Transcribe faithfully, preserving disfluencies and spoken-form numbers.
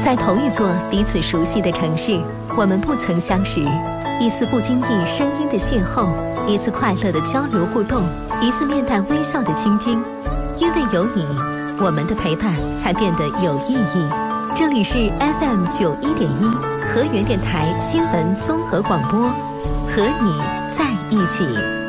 在同一座彼此熟悉的城市，我们不曾相识，一丝不经意声音的邂逅，一次快乐的交流互动，一次面带微笑的倾听。因为有你，我们的陪伴才变得有意义。这里是 F M 九一点一河源电台新闻综合广播，和你在一起。